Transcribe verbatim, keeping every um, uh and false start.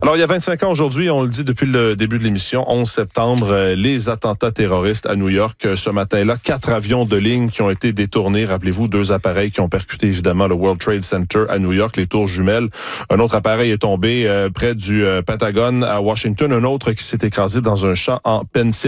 Alors, il y a vingt-cinq ans aujourd'hui, on le dit depuis le début de l'émission, onze septembre, euh, les attentats terroristes à New York. Ce matin-là, quatre avions de ligne qui ont été détournés. Rappelez-vous, deux appareils qui ont percuté évidemment le World Trade Center à New York, les tours jumelles. Un autre appareil est tombé euh, près du euh, Pentagone à Washington. Un autre qui s'est écrasé dans un champ en Pennsylvanie.